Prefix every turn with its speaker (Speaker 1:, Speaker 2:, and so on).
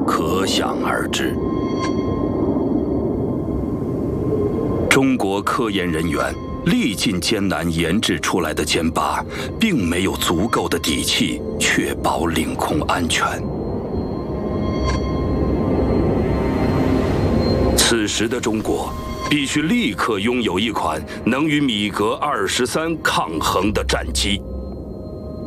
Speaker 1: 可想而知。中国科研人员历尽艰难研制出来的歼8，并没有足够的底气确保领空安全。此时的中国必须立刻拥有一款能与米格23抗衡的战机。